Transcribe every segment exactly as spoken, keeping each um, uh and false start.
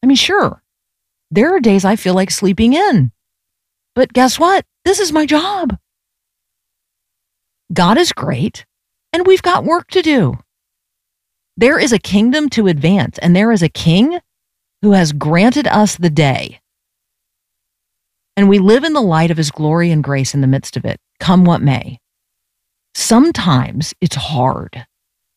I mean, sure, there are days I feel like sleeping in. But guess what? This is my job. God is great, and we've got work to do. There is a kingdom to advance, and there is a king who has granted us the day. And we live in the light of his glory and grace in the midst of it, come what may. Sometimes it's hard.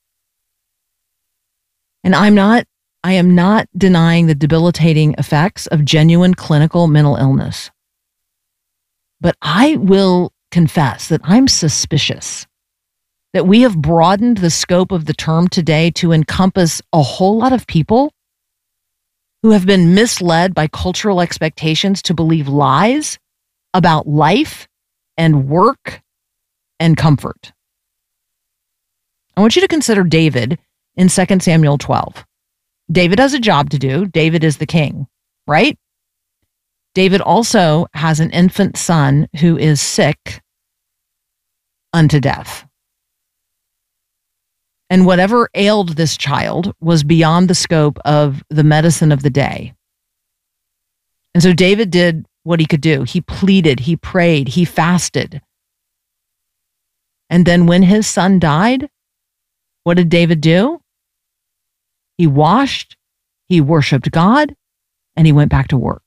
And I'm not, I am not denying the debilitating effects of genuine clinical mental illness. But I will confess that I'm suspicious that we have broadened the scope of the term today to encompass a whole lot of people who have been misled by cultural expectations to believe lies about life and work and comfort. I want you to consider David in Second Samuel twelve. David has a job to do. David is the king, right? David also has an infant son who is sick unto death. And whatever ailed this child was beyond the scope of the medicine of the day. And so David did what he could do. He pleaded, he prayed, he fasted. And then when his son died, what did David do? He washed, he worshiped God, and he went back to work.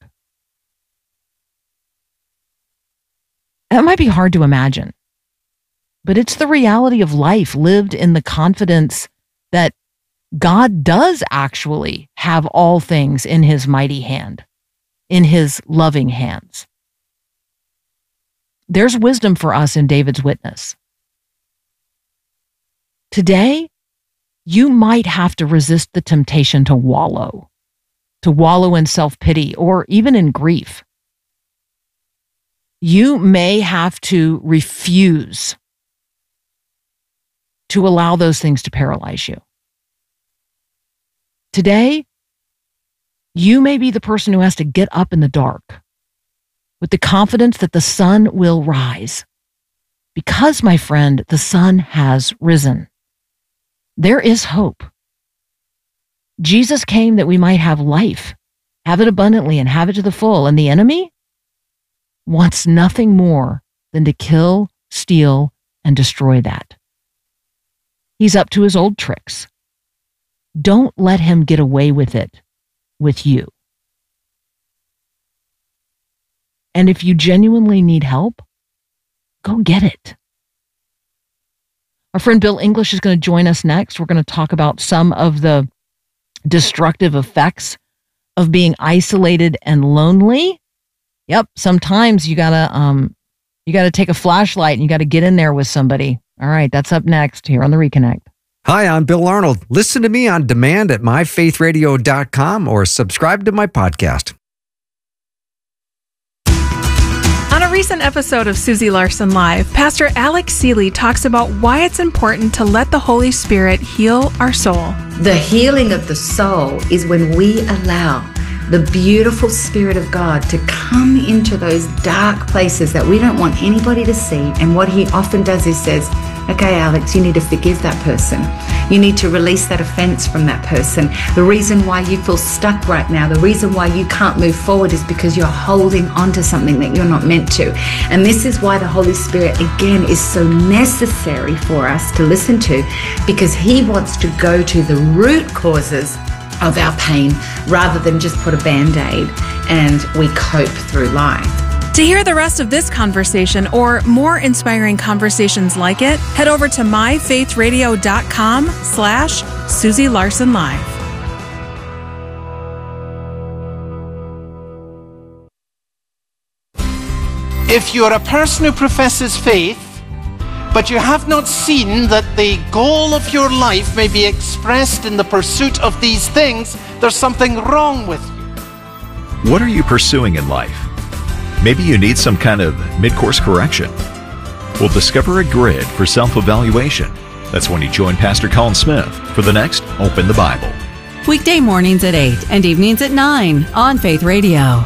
That might be hard to imagine. But it's the reality of life lived in the confidence that God does actually have all things in his mighty hand, in his loving hands. There's wisdom for us in David's witness. Today, you might have to resist the temptation to wallow, to wallow in self-pity or even in grief. You may have to refuse to allow those things to paralyze you. Today, you may be the person who has to get up in the dark with the confidence that the sun will rise. Because, my friend, the sun has risen. There is hope. Jesus came that we might have life, have it abundantly, and have it to the full. And the enemy wants nothing more than to kill, steal, and destroy that. He's up to his old tricks. Don't let him get away with it with you. And if you genuinely need help, go get it. Our friend Bill English is going to join us next. We're going to talk about some of the destructive effects of being isolated and lonely. Yep, sometimes you gotta um, you gotta take a flashlight and you gotta get in there with somebody. All right, that's up next here on The Reconnect. Hi, I'm Bill Arnold. Listen to me on demand at my faith radio dot com or subscribe to my podcast. On a recent episode of Susie Larson Live, Pastor Alex Seeley talks about why it's important to let the Holy Spirit heal our soul. The healing of the soul is when we allow the beautiful Spirit of God to come into those dark places that we don't want anybody to see. And what he often does is says, okay, Alex, you need to forgive that person. You need to release that offense from that person. The reason why you feel stuck right now, the reason why you can't move forward is because you're holding on to something that you're not meant to. And this is why the Holy Spirit, again, is so necessary for us to listen to, because he wants to go to the root causes of our pain rather than just put a Band-Aid and we cope through life. To hear the rest of this conversation or more inspiring conversations like it, head over to my faith radio dot com slash Susie Larson Live. If you're a person who professes faith, but you have not seen that the goal of your life may be expressed in the pursuit of these things, there's something wrong with you. What are you pursuing in life? Maybe you need some kind of mid-course correction. Well, discover a grid for self-evaluation. That's when you join Pastor Colin Smith for the next Open the Bible. Weekday mornings at eight and evenings at nine on Faith Radio.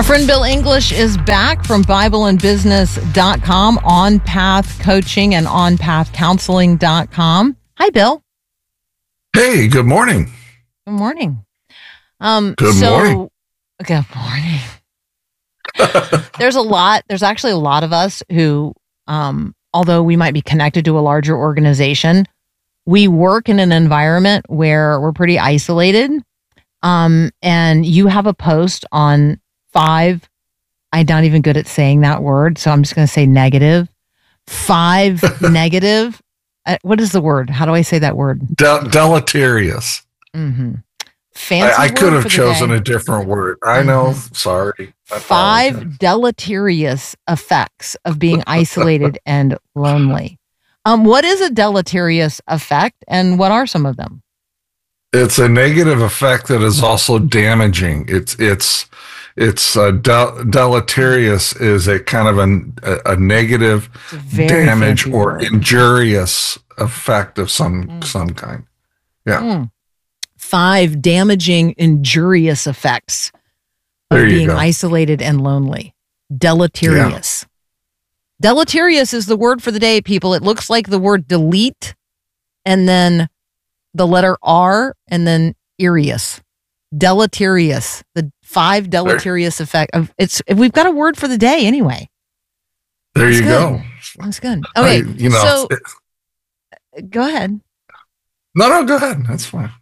Our friend Bill English is back from Bible and Business dot com, On Path Coaching and On Path Counseling dot com. Hi, Bill. Hey, good morning. Good morning. Um, good so, morning. Good morning. There's a lot, there's actually a lot of us who, um, although we might be connected to a larger organization, we work in an environment where we're pretty isolated. Um, and you have a post on five, I'm not even good at saying that word, so I'm just going to say negative. Five negative. Uh, what is the word? How do I say that word? De- deleterious. Mm-hmm. Fancy I, I could have for the chosen day. a different word. I mm-hmm. know. Sorry. I Five apologize. Deleterious effects of being isolated and lonely. Um, what is a deleterious effect, and what are some of them? It's a negative effect that is also damaging. It's it's it's uh, de- deleterious is a kind of a, a, a negative a damage or word. injurious effect of some mm. some kind. Yeah. Mm. Five damaging, injurious effects of there you being go. isolated and lonely. Deleterious. Yeah. Deleterious is the word for the day, people. It looks like the word delete and then the letter R and then irius. Deleterious. The five deleterious there. effect of it's. We've got a word for the day anyway. There That's you good. go. That's good. Okay, I, you know, so it, go ahead. No, no, go ahead. That's fine.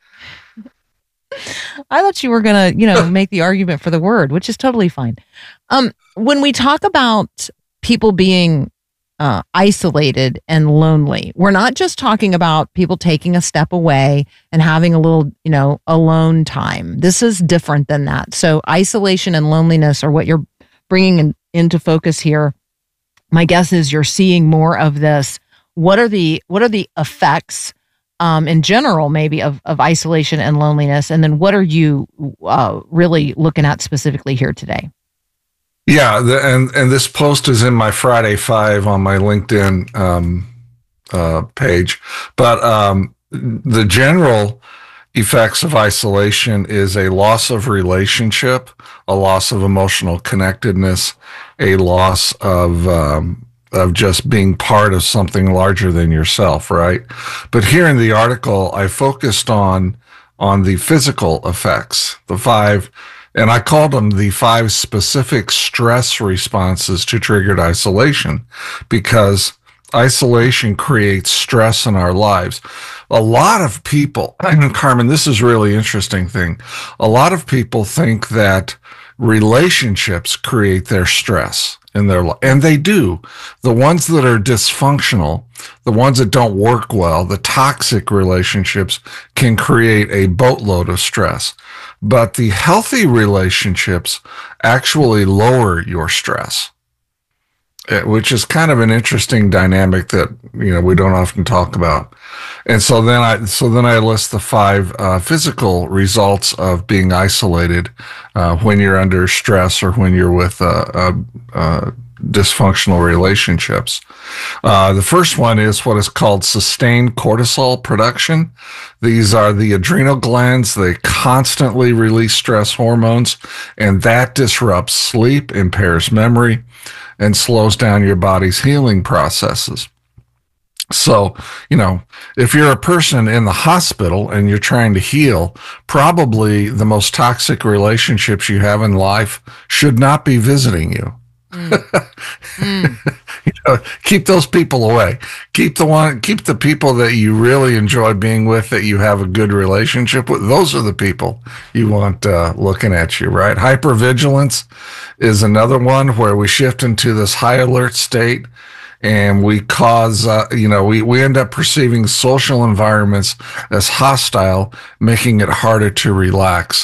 I thought you were going to, you know, make the argument for the word, which is totally fine. Um, when we talk about people being uh, isolated and lonely, we're not just talking about people taking a step away and having a little, you know, alone time. This is different than that. So isolation and loneliness are what you're bringing in, into focus here. My guess is you're seeing more of this. What are the what are the effects Um, in general, maybe of, of isolation and loneliness? And then what are you uh, really looking at specifically here today? Yeah, the, and, and this post is in my Friday Five on my LinkedIn um, uh, page. But um, the general effects of isolation is a loss of relationship, a loss of emotional connectedness, a loss of um, of just being part of something larger than yourself, right? But here in the article, I focused on on the physical effects, the five, and I called them the five specific stress responses to triggered isolation, because isolation creates stress in our lives. A lot of people, and Carmen, this is really interesting thing. A lot of people think that relationships create their stress in their life, and they do. The ones that are dysfunctional, the ones that don't work well, the toxic relationships can create a boatload of stress. But the healthy relationships actually lower your stress, which is kind of an interesting dynamic that, you know, we don't often talk about. And so then I, so then I list the five uh, physical results of being isolated uh, when you're under stress or when you're with uh, uh, uh, dysfunctional relationships. Uh, the first one is what is called sustained cortisol production. These are the adrenal glands. They constantly release stress hormones, and that disrupts sleep, impairs memory, and slows down your body's healing processes. So, you know, if you're a person in the hospital and you're trying to heal, probably the most toxic relationships you have in life should not be visiting you. Mm. mm. You know, keep those people away. Keep the one, keep the people that you really enjoy being with, that you have a good relationship with. Those are the people you want uh, looking at you, right? Hypervigilance is another one where we shift into this high alert state, and we cause, uh, you know, we, we end up perceiving social environments as hostile, making it harder to relax.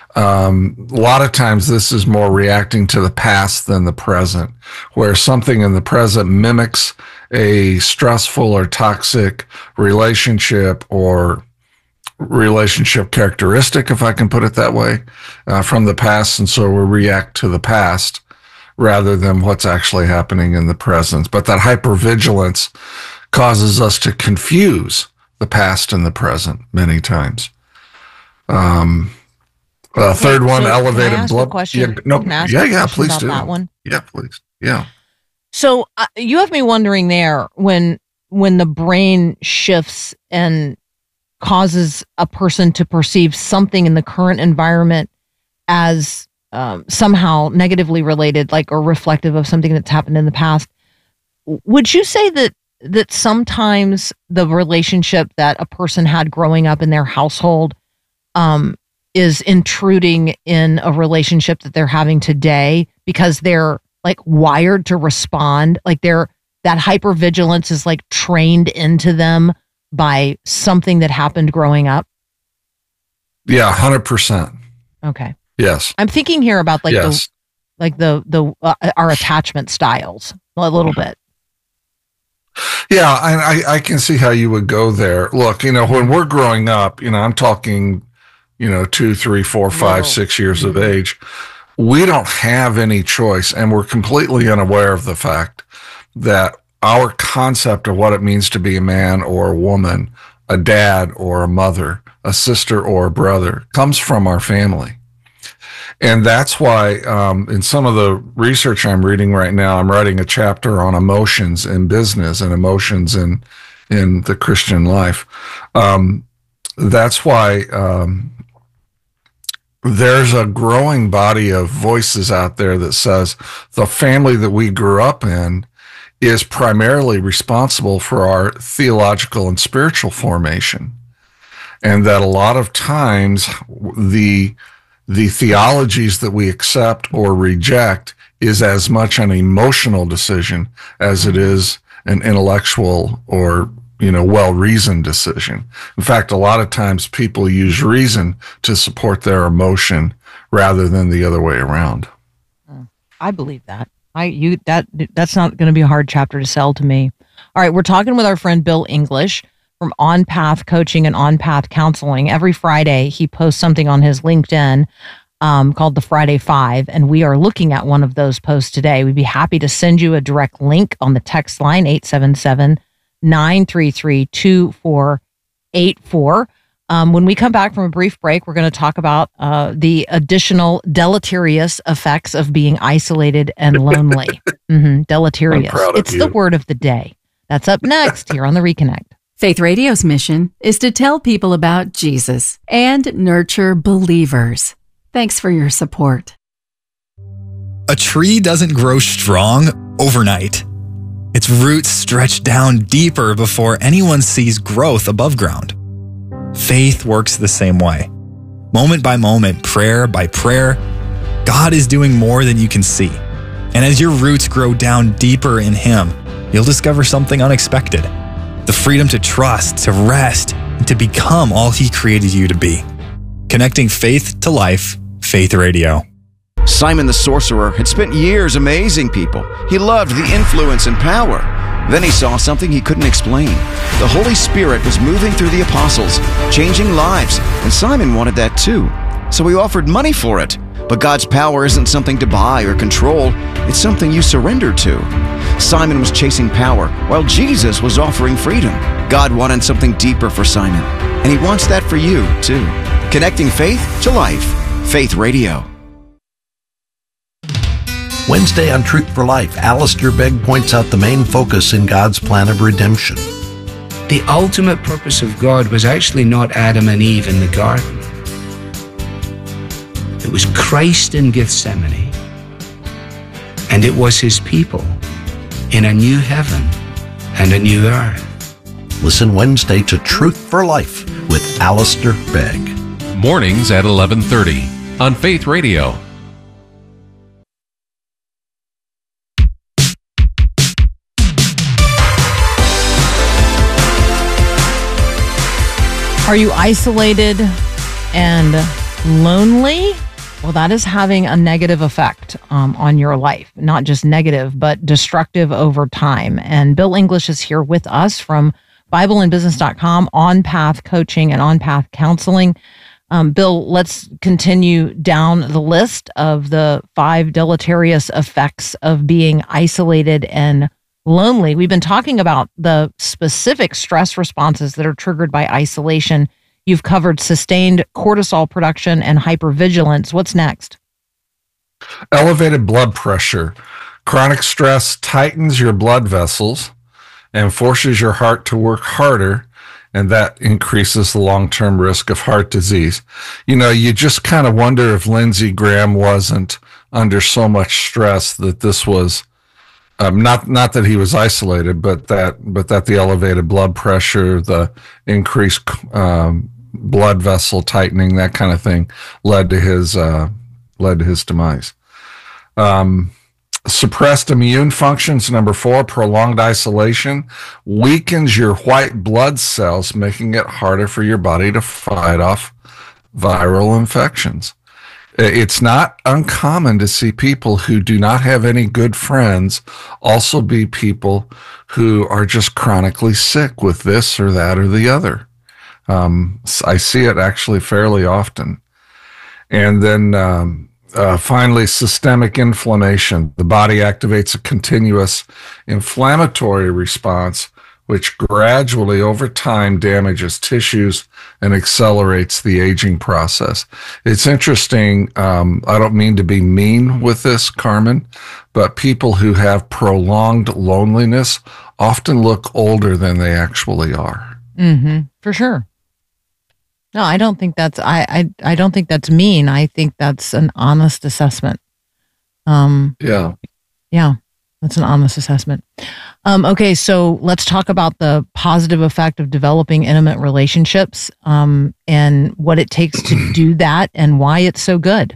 Um, a lot of times this is more reacting to the past than the present, where something in the present mimics a stressful or toxic relationship or relationship characteristic, if I can put it that way, uh, from the past. And so we react to the past rather than what's actually happening in the present. But that hypervigilance causes us to confuse the past and the present many times. Um, Uh, third Okay, one, so can I elevated ask a blood. question? Yeah, no, Can I ask yeah, a yeah. question Please about do that one? Yeah, please. Yeah. So uh, you have me wondering there when when the brain shifts and causes a person to perceive something in the current environment as um, somehow negatively related, like or reflective of something that's happened in the past. Would you say that that sometimes the relationship that a person had growing up in their household um, is intruding in a relationship that they're having today because they're like wired to respond, like they're that hypervigilance is like trained into them by something that happened growing up? Yeah, one hundred percent. Okay. Yes. I'm thinking here about like yes. the like the the uh, our attachment styles a little bit. Yeah, I, I can see how you would go there. Look, you know, when we're growing up, you know, I'm talking, you know, two, three, four, five, six years of age. We don't have any choice, and we're completely unaware of the fact that our concept of what it means to be a man or a woman, a dad or a mother, a sister or a brother, comes from our family. And that's why um, in some of the research I'm reading right now, I'm writing a chapter on emotions in business and emotions in in the Christian life. Um, that's why um, there's a growing body of voices out there that says the family that we grew up in is primarily responsible for our theological and spiritual formation. And that a lot of times the the theologies that we accept or reject is as much an emotional decision as it is an intellectual or, you know, well-reasoned decision. In fact, a lot of times people use reason to support their emotion rather than the other way around. I believe that. I you that that's not going to be a hard chapter to sell to me. All right, we're talking with our friend Bill English from On Path Coaching and On Path Counseling. Every Friday, he posts something on his LinkedIn um, called the Friday Five, and we are looking at one of those posts today. We'd be happy to send you a direct link on the text line, eight seven seven, nine three three, two four eight four. Um, when we come back from a brief break, we're going to talk about uh, the additional deleterious effects of being isolated and lonely. mm-hmm, deleterious. It's the word of the day. That's up next here on The Reconnect. Faith Radio's mission is to tell people about Jesus and nurture believers. Thanks for your support. A tree doesn't grow strong overnight. Its roots stretch down deeper before anyone sees growth above ground. Faith works the same way. Moment by moment, prayer by prayer, God is doing more than you can see. And as your roots grow down deeper in Him, you'll discover something unexpected. The freedom to trust, to rest, and to become all He created you to be. Connecting faith to life, Faith Radio. Simon the sorcerer had spent years amazing people. He loved the influence and power. Then he saw something he couldn't explain. The Holy Spirit was moving through the apostles, changing lives, and Simon wanted that too. So he offered money for it. But God's power isn't something to buy or control. It's something you surrender to. Simon was chasing power, while Jesus was offering freedom. God wanted something deeper for Simon, and He wants that for you, too. Connecting faith to life. Faith Radio. Wednesday on Truth for Life, Alistair Begg points out the main focus in God's plan of redemption. The ultimate purpose of God was actually not Adam and Eve in the garden. It was Christ in Gethsemane, and it was His people in a new heaven and a new earth. Listen Wednesday to Truth for Life with Alistair Begg. Mornings at eleven thirty on Faith Radio. Are you isolated and lonely? Well, that is having a negative effect um, on your life. Not just negative, but destructive over time. And Bill English is here with us from Bible and Business dot com, On Path Coaching and On Path Counseling. Um, Bill, let's continue down the list of the five deleterious effects of being isolated and lonely. We've been talking about the specific stress responses that are triggered by isolation. You've covered sustained cortisol production and hypervigilance. What's next? Elevated blood pressure. Chronic stress tightens your blood vessels and forces your heart to work harder, and that increases the long-term risk of heart disease. You know, you just kind of wonder if Lindsey Graham wasn't under so much stress that this was um, not not that he was isolated, but that but that the elevated blood pressure, the increased um, blood vessel tightening, that kind of thing, led to his uh, led to his demise. Um, suppressed immune functions. Number four, prolonged isolation weakens your white blood cells, making it harder for your body to fight off viral infections. It's not uncommon to see people who do not have any good friends also be people who are just chronically sick with this or that or the other. Um, I see it actually fairly often. And then um, uh, finally, systemic inflammation. The body activates a continuous inflammatory response, which gradually over time damages tissues and accelerates the aging process. It's interesting. Um, I don't mean to be mean with this, Carmen, but people who have prolonged loneliness often look older than they actually are. Mm-hmm, for sure. No, I don't think that's, I, I, I don't think that's mean. I think that's an honest assessment. Um, yeah. Yeah. That's an honest assessment. Um, okay, so let's talk about the positive effect of developing intimate relationships um, and what it takes to do that and why it's so good.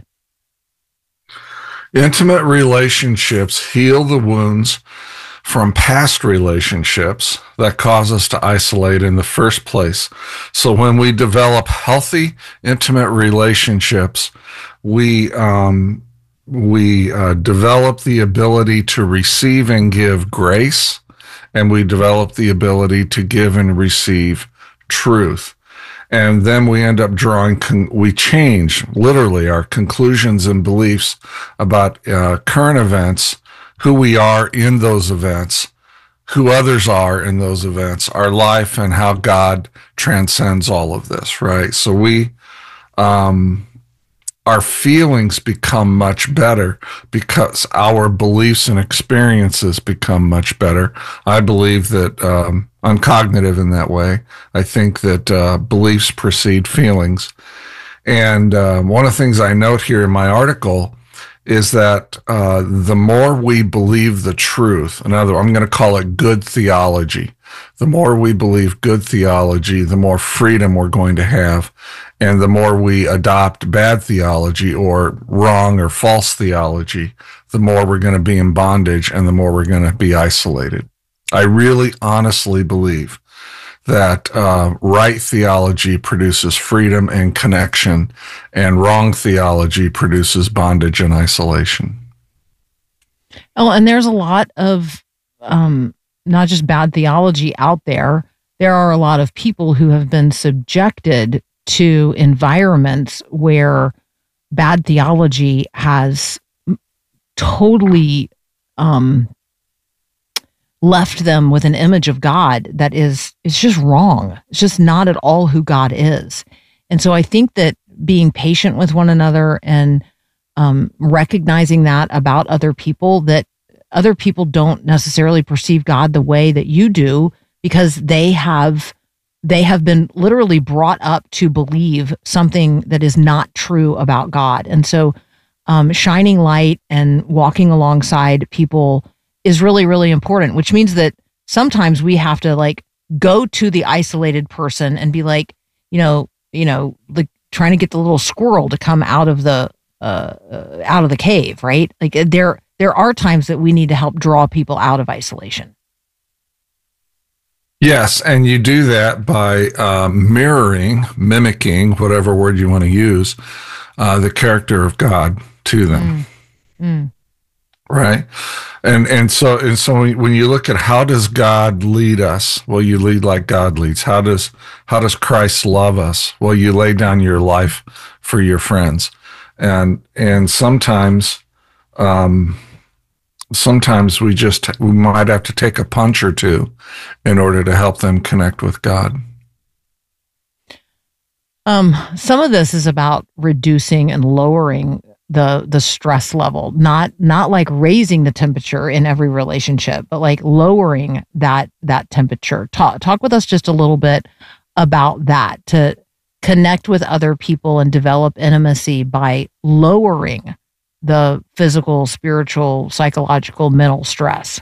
Intimate relationships heal the wounds from past relationships that cause us to isolate in the first place. So when we develop healthy, intimate relationships, we um, we uh, develop the ability to receive and give grace, and we develop the ability to give and receive truth. And then we end up drawing, con- we change literally our conclusions and beliefs about uh, current events, who we are in those events, who others are in those events, our life, and how God transcends all of this, right? So we, um, our feelings become much better because our beliefs and experiences become much better. I believe that, um, I'm cognitive in that way. I think that uh, beliefs precede feelings. And uh, one of the things I note here in my article is that uh, the more we believe the truth, in other words, I'm going to call it good theology. The more we believe good theology, the more freedom we're going to have. And the more we adopt bad theology or wrong or false theology, the more we're going to be in bondage and the more we're going to be isolated. I really honestly believe that uh, right theology produces freedom and connection, and wrong theology produces bondage and isolation. Oh, and there's a lot of um, not just bad theology out there. There are a lot of people who have been subjected to environments where bad theology has totally um, left them with an image of God that is, it's just wrong. It's just not at all who God is. And so I think that being patient with one another and um, recognizing that about other people, that other people don't necessarily perceive God the way that you do, because they have they have been literally brought up to believe something that is not true about God. And so um, shining light and walking alongside people is really, really important, which means that sometimes we have to like go to the isolated person and be like, you know, you know, like trying to get the little squirrel to come out of the, uh, uh, out of the cave, right? Like there, there are times that we need to help draw people out of isolation. Yes, and you do that by uh, mirroring, mimicking, whatever word you want to use, uh, the character of God to them. Mm. Mm. Right. And, and so, and so when you look at how does God lead us? Well, you lead like God leads. How does, how does Christ love us? Well, you lay down your life for your friends. And, and sometimes, um, sometimes we just, we might have to take a punch or two in order to help them connect with God. Um, some of this is about reducing and lowering the the stress level, not not like raising the temperature in every relationship, but like lowering that that temperature. Talk talk with us just a little bit about that, to connect with other people and develop intimacy by lowering the physical, spiritual, psychological, mental stress.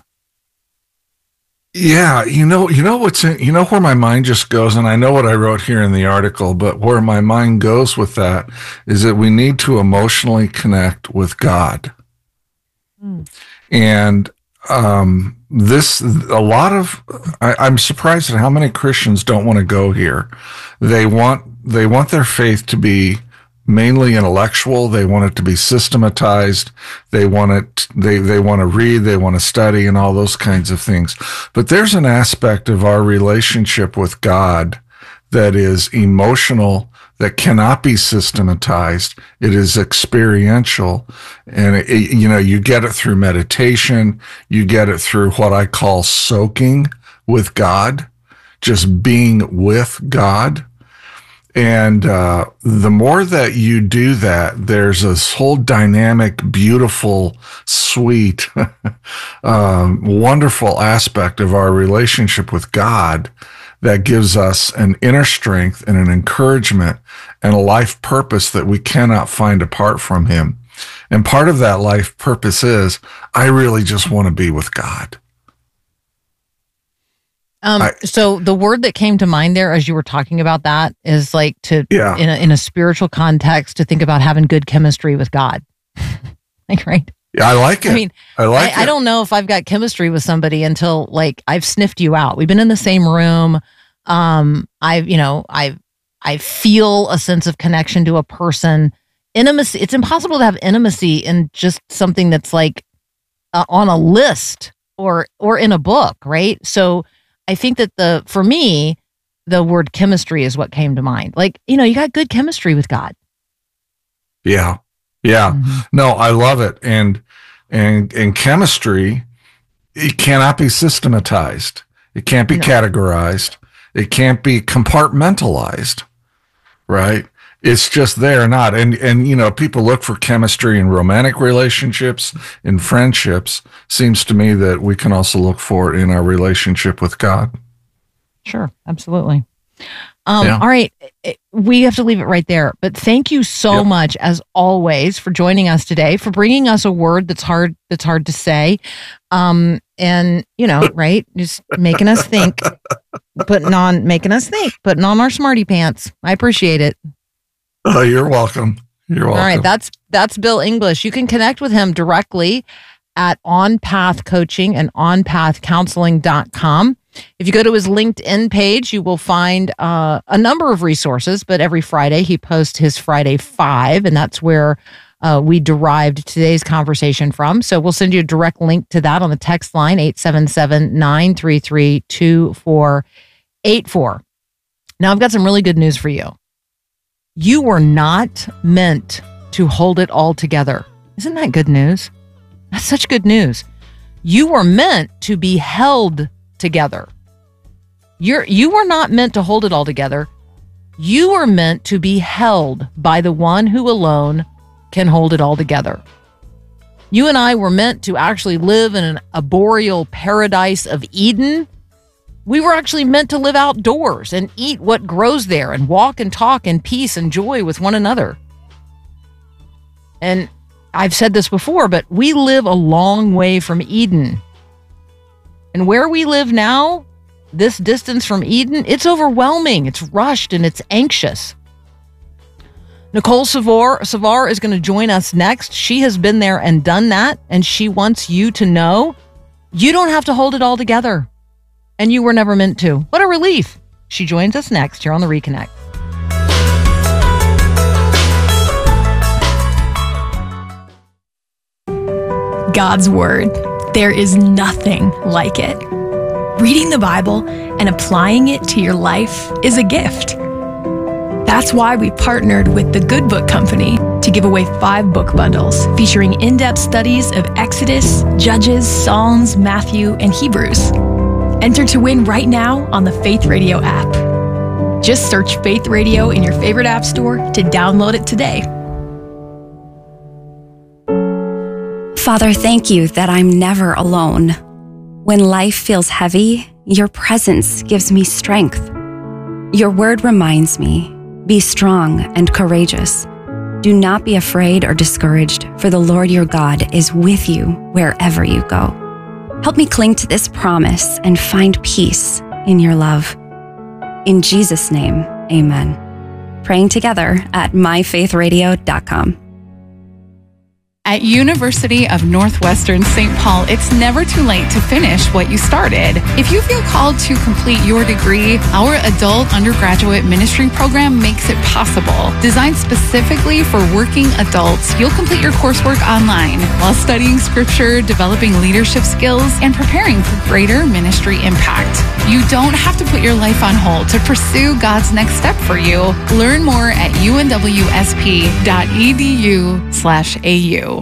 Yeah, you know, you know what's in, you know where my mind just goes, and I know what I wrote here in the article, but where my mind goes with that is that we need to emotionally connect with God. Mm. And um, this, a lot of, I, I'm surprised at how many Christians don't want to go here. They want, they want their faith to be mainly intellectual. They want it to be systematized. They want it, they, they want to read, they want to study, and all those kinds of things. But there's an aspect of our relationship with God that is emotional, that cannot be systematized. It is experiential. And, it, it, you know, you get it through meditation. You get it through what I call soaking with God, just being with God. And uh, the more that you do that, there's this whole dynamic, beautiful, sweet, um, wonderful aspect of our relationship with God that gives us an inner strength and an encouragement and a life purpose that we cannot find apart from Him. And part of that life purpose is, I really just want to be with God. Um, I, so the word that came to mind there as you were talking about that is like to, yeah. in a, in a spiritual context, to think about having good chemistry with God. Like, right? Yeah, I like it. I mean, I like I, it. I don't know if I've got chemistry with somebody until like I've sniffed you out. We've been in the same room. Um, I've, you know, I, I feel a sense of connection to a person. Intimacy. It's impossible to have intimacy in just something that's like uh, on a list or, or in a book. Right. So I think that the, for me, the word chemistry is what came to mind. Like, you know, you got good chemistry with God. Yeah. Yeah. Mm-hmm. No, I love it. And, and, and chemistry, it cannot be systematized. It can't be No. categorized. It can't be compartmentalized, right? It's just there or not. And, and, you know, people look for chemistry in romantic relationships, in friendships. Seems to me that we can also look for it in our relationship with God. Sure. Absolutely. Um, Yeah. All right. We have to leave it right there. But thank you so Yep. much, as always, for joining us today, for bringing us a word that's hard, that's hard to say. Um, and, you know, right. Just making us think, putting on, making us think, putting on our smarty pants. I appreciate it. Oh, you're welcome. You're welcome. All right, that's that's Bill English. You can connect with him directly at On Path Coaching and on path counseling dot com. If you go to his LinkedIn page, you will find uh, a number of resources, but every Friday he posts his Friday Five, and that's where uh, we derived today's conversation from. So we'll send you a direct link to that on the text line, eight seven seven, nine three three, two four eight four. Now, I've got some really good news for you. You were not meant to hold it all together. Isn't that good news? That's such good news. You were meant to be held together. You're, you were not meant to hold it all together. You were meant to be held by the one who alone can hold it all together. You and I were meant to actually live in an arboreal paradise of Eden. We were actually meant to live outdoors and eat what grows there and walk and talk in peace and joy with one another. And I've said this before, but we live a long way from Eden. And where we live now, this distance from Eden, it's overwhelming, it's rushed, and it's anxious. Nicole Savor, Savard is going to join us next. She has been there and done that, and she wants you to know you don't have to hold it all together. And you were never meant to. What a relief. She joins us next here on The Reconnect. God's Word. There is nothing like it. Reading the Bible and applying it to your life is a gift. That's why we partnered with the Good Book Company to give away five book bundles featuring in-depth studies of Exodus, Judges, Psalms, Matthew, and Hebrews. Enter to win right now on the Faith Radio app. Just search Faith Radio in your favorite app store to download it today. Father, thank you that I'm never alone. When life feels heavy, your presence gives me strength. Your word reminds me, be strong and courageous. Do not be afraid or discouraged, for the Lord your God is with you wherever you go. Help me cling to this promise and find peace in your love. In Jesus' name, amen. Praying together at my faith radio dot com. At University of Northwestern Saint Paul, it's never too late to finish what you started. If you feel called to complete your degree, our adult undergraduate ministry program makes it possible. Designed specifically for working adults, you'll complete your coursework online while studying scripture, developing leadership skills, and preparing for greater ministry impact. You don't have to put your life on hold to pursue God's next step for you. Learn more at u n w s p dot e d u slash a u.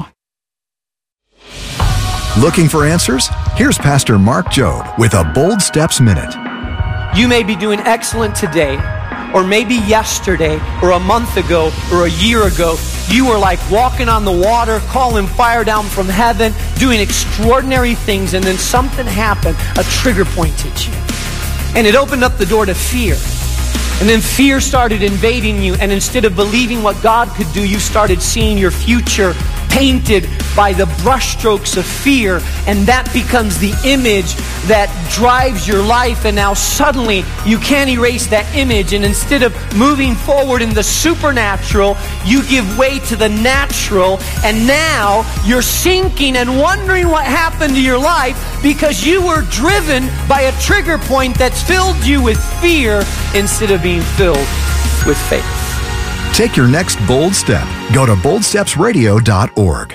Looking for answers? Here's Pastor Mark Jobe with a Bold Steps Minute. You may be doing excellent today, or maybe yesterday, or a month ago, or a year ago. You were like walking on the water, calling fire down from heaven, doing extraordinary things, and then something happened. A trigger point hit you. And it opened up the door to fear. And then fear started invading you, and instead of believing what God could do, you started seeing your future painted by the brushstrokes of fear, and that becomes the image that drives your life. And now suddenly you can't erase that image, and instead of moving forward in the supernatural, you give way to the natural, and now you're sinking and wondering what happened to your life because you were driven by a trigger point that's filled you with fear instead of being filled with faith. Take your next bold step. Go to bold steps radio dot org.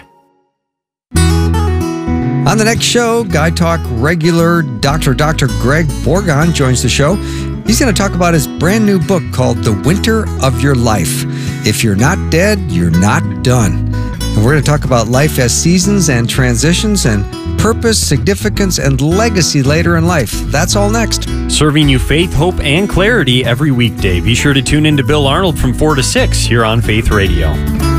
On the next show, Guy Talk regular Doctor Doctor Greg Borgon joins the show. He's going to talk about his brand new book called The Winter of Your Life. If you're not dead, you're not done. And we're going to talk about life as seasons and transitions and purpose, significance, and legacy later in life. That's all next. Serving you faith, hope, and clarity every weekday. Be sure to tune in to Bill Arnold from four to six here on Faith Radio.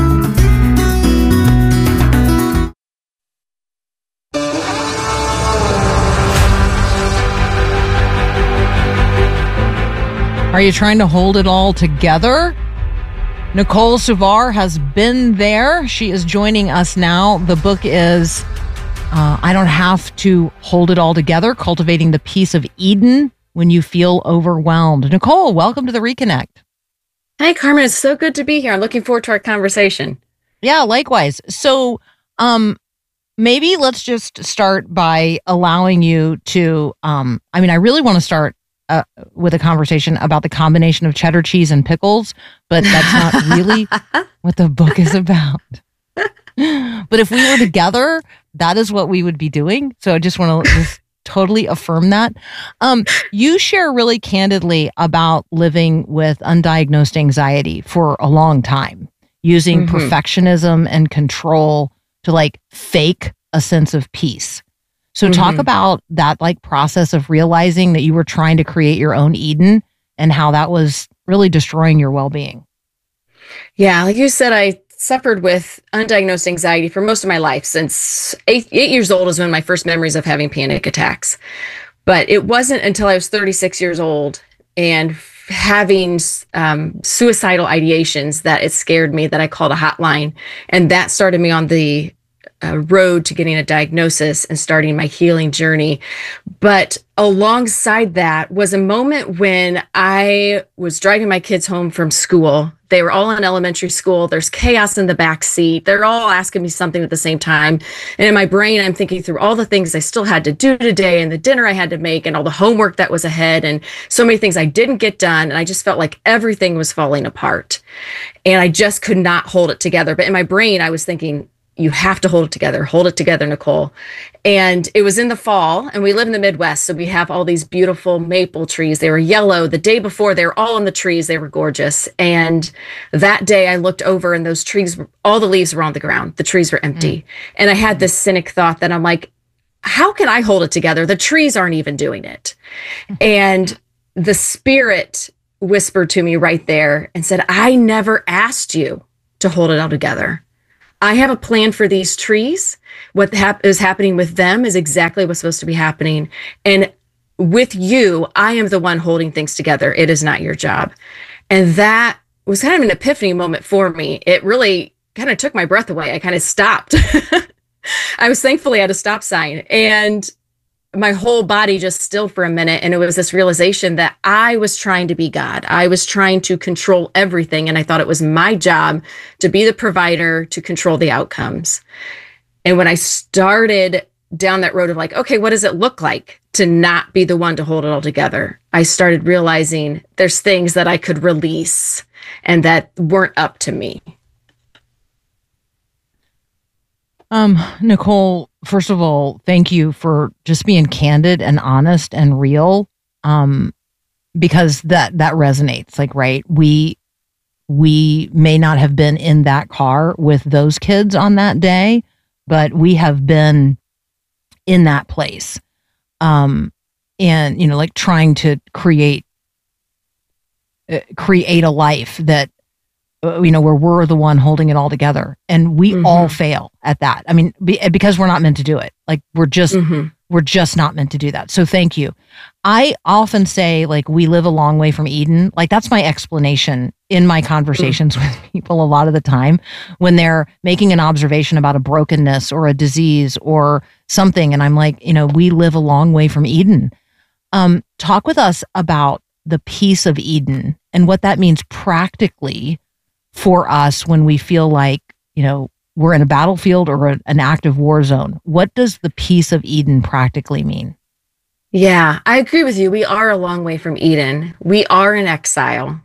Are you trying to hold it all together? Nicole Suvar has been there. She is joining us now. The book is uh, I Don't Have to Hold It All Together, Cultivating the Peace of Eden When You Feel Overwhelmed. Nicole, welcome to the Reconnect. Hi, Carmen. It's so good to be here. I'm looking forward to our conversation. Yeah, likewise. So um, maybe let's just start by allowing you to, um, I mean, I really want to start Uh, with a conversation about the combination of cheddar cheese and pickles, but that's not really what the book is about. But if we were together, that is what we would be doing. So I just want to just totally affirm that. Um, you share really candidly about living with undiagnosed anxiety for a long time, using mm-hmm. perfectionism and control to like fake a sense of peace. So mm-hmm. talk about that like process of realizing that you were trying to create your own Eden and how that was really destroying your well-being. Yeah, like you said, I suffered with undiagnosed anxiety for most of my life. Since eight, eight years old is when my first memories of having panic attacks. But it wasn't until I was thirty-six years old and having um, suicidal ideations that it scared me, that I called a hotline. And that started me on the Uh, road to getting a diagnosis and starting my healing journey. But alongside that was a moment when I was driving my kids home from school. They were all in elementary school. There's chaos in the back seat. They're all asking me something at the same time. And in my brain, I'm thinking through all the things I still had to do today and the dinner I had to make and all the homework that was ahead and so many things I didn't get done. And I just felt like everything was falling apart. And I just could not hold it together. But in my brain, I was thinking, you have to hold it together. Hold it together, Nicole. And it was in the fall, and we live in the Midwest, so we have all these beautiful maple trees. They were yellow. The day before, they were all in the trees. They were gorgeous. And that day, I looked over, and those trees, all the leaves were on the ground. The trees were empty. Mm. And I had this cynic thought that I'm like, how can I hold it together? The trees aren't even doing it. And the spirit whispered to me right there and said, I never asked you to hold it all together. I have a plan for these trees. What hap- is happening with them is exactly what's supposed to be happening. And with you, I am the one holding things together. It is not your job. And that was kind of an epiphany moment for me. It really kind of took my breath away. I kind of stopped. I was thankfully at a stop sign, and my whole body just stilled for a minute. And it was this realization that I was trying to be God. I was trying to control everything. And I thought it was my job to be the provider, to control the outcomes. And when I started down that road of like, okay, what does it look like to not be the one to hold it all together? I started realizing there's things that I could release and that weren't up to me. Um, Nicole, first of all, thank you for just being candid and honest and real. Um, because that, that resonates. Like, right. We, we may not have been in that car with those kids on that day, but we have been in that place. Um, and, you know, like trying to create, uh, create a life that, you know, where we're the one holding it all together, and we mm-hmm. all fail at that. I mean, be, because we're not meant to do it. Like we're just, mm-hmm. we're just not meant to do that. So thank you. I often say like, we live a long way from Eden. Like that's my explanation in my conversations mm-hmm. with people a lot of the time when they're making an observation about a brokenness or a disease or something. And I'm like, you know, we live a long way from Eden. Um, talk with us about the peace of Eden and what that means practically for us when we feel like, you know, we're in a battlefield or a, an active war zone. What does the peace of Eden practically mean? Yeah, I agree with you. We are a long way from Eden. We are in exile.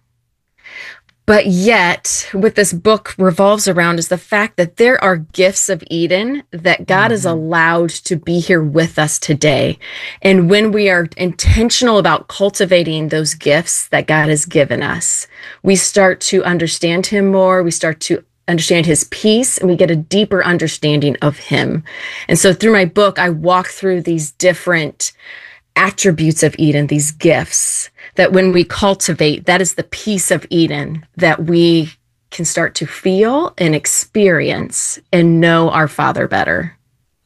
But yet, what this book revolves around is the fact that there are gifts of Eden that God mm-hmm. has allowed to be here with us today. And when we are intentional about cultivating those gifts that God has given us, we start to understand Him more. We start to understand His peace, and we get a deeper understanding of Him. And so through my book, I walk through these different attributes of Eden, these gifts that when we cultivate, that is the peace of Eden that we can start to feel and experience and know our Father better.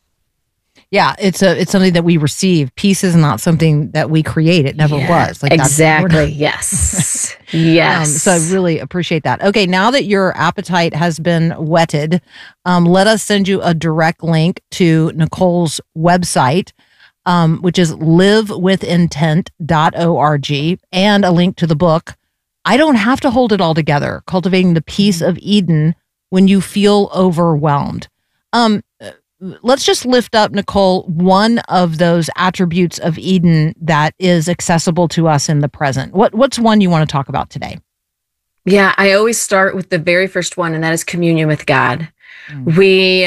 Yeah, it's a it's something that we receive. Peace is not something that we create. It never yeah, was. Like exactly. That's, yes. yes. Um, so I really appreciate that. Okay, now that your appetite has been whetted, um, let us send you a direct link to Nicole's website, um, which is live with intent dot org, and a link to the book, I Don't Have to Hold It All Together, Cultivating the Peace of Eden When You Feel Overwhelmed. Um, let's just lift up, Nicole, one of those attributes of Eden that is accessible to us in the present. What What's one you want to talk about today? Yeah, I always start with the very first one, and that is communion with God. Mm.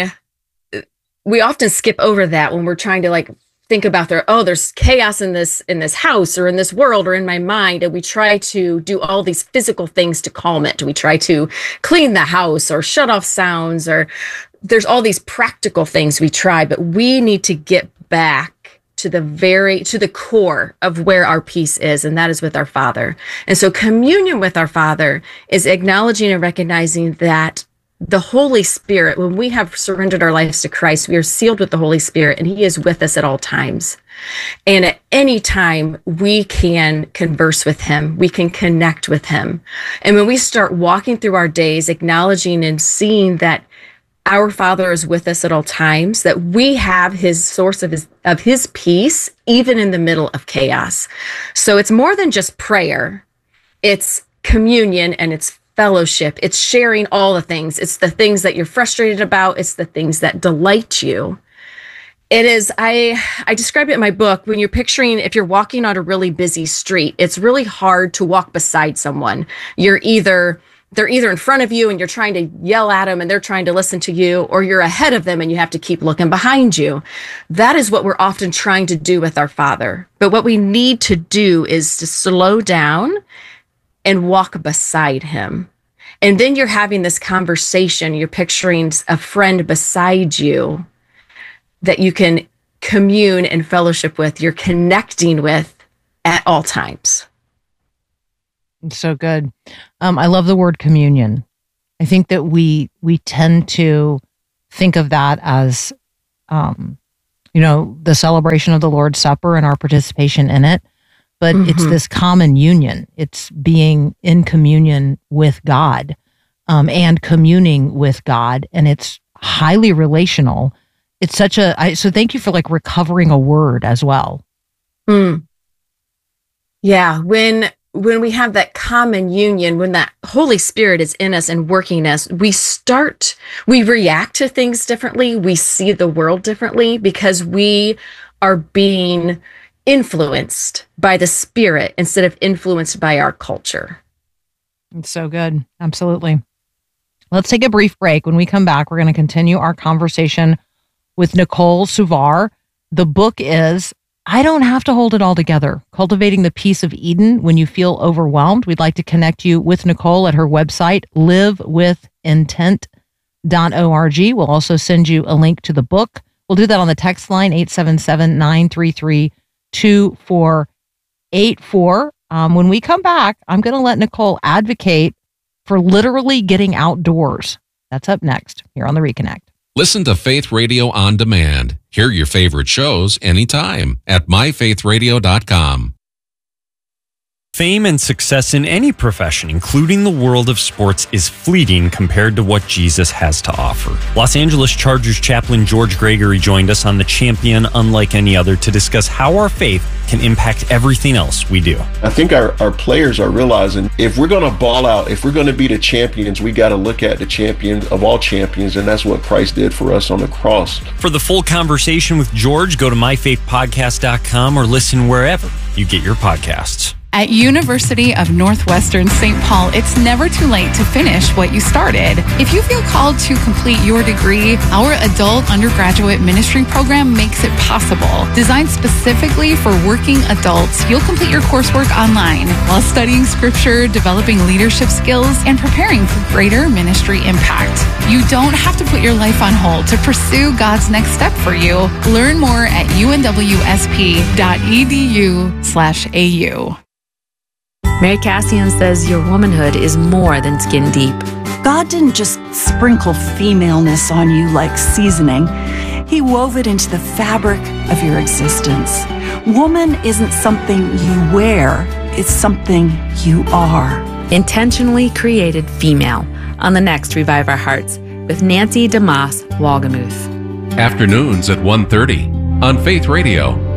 We we often skip over that when we're trying to like think about there, oh, there's chaos in this in this house or in this world or in my mind, and we try to do all these physical things to calm it. We try to clean the house or shut off sounds, or there's all these practical things we try, but we need to get back to the very to the core of where our peace is, and that is with our Father. And so communion with our Father is acknowledging and recognizing that the Holy Spirit, when we have surrendered our lives to Christ, we are sealed with the Holy Spirit, and He is with us at all times. And at any time, we can converse with Him. We can connect with Him. And when we start walking through our days, acknowledging and seeing that our Father is with us at all times, that we have His source of His, of His peace, even in the middle of chaos. So it's more than just prayer. It's communion, and it's fellowship. It's sharing all the things. It's the things that you're frustrated about. It's the things that delight you. It is, I, I describe it in my book, when you're picturing, if you're walking on a really busy street, it's really hard to walk beside someone. You're either, they're either in front of you and you're trying to yell at them and they're trying to listen to you, or you're ahead of them and you have to keep looking behind you. That is what we're often trying to do with our Father. But what we need to do is to slow down and walk beside Him. And then you're having this conversation. You're picturing a friend beside you that you can commune and fellowship with. You're connecting with at all times. It's so good. Um, I love the word communion. I think that we we tend to think of that as, um, you know, the celebration of the Lord's Supper and our participation in it. But mm-hmm. it's this common union. It's being in communion with God um, and communing with God. And it's highly relational. It's such a, I, so thank you for like recovering a word as well. Mm. Yeah. When, when we have that common union, when that Holy Spirit is in us and working us, we start, we react to things differently. We see the world differently because we are being influenced by the Spirit instead of influenced by our culture. It's so good. Absolutely. Let's take a brief break. When we come back, we're going to continue our conversation with Nicole Suvar. The book is I Don't Have to Hold It All Together, Cultivating the Peace of Eden When You Feel Overwhelmed. We'd like to connect you with Nicole at her website, live with intent dot org. We'll also send you a link to the book. We'll do that on the text line, eight seven seven, nine three three, two four eight four. Um, when we come back, I'm going to let Nicole advocate for literally getting outdoors. That's up next here on The Reconnect. Listen to Faith Radio on demand. Hear your favorite shows anytime at my faith radio dot com. Fame and success in any profession, including the world of sports, is fleeting compared to what Jesus has to offer. Los Angeles Chargers chaplain George Gregory joined us on The Champion Unlike Any Other to discuss how our faith can impact everything else we do. I think our, our players are realizing if we're going to ball out, if we're going to be the champions, we got to look at the champion of all champions, and that's what Christ did for us on the cross. For the full conversation with George, go to my faith podcast dot com or listen wherever you get your podcasts. At University of Northwestern Saint Paul, it's never too late to finish what you started. If you feel called to complete your degree, our adult undergraduate ministry program makes it possible. Designed specifically for working adults, you'll complete your coursework online while studying scripture, developing leadership skills, and preparing for greater ministry impact. You don't have to put your life on hold to pursue God's next step for you. Learn more at u n w s p dot e d u slash a u. Mary Cassian says your womanhood is more than skin deep. God didn't just sprinkle femaleness on you like seasoning. He wove it into the fabric of your existence. Woman isn't something you wear, it's something you are. Intentionally created female on the next Revive Our Hearts with Nancy DeMoss Walgamuth. Afternoons at one thirty on Faith Radio.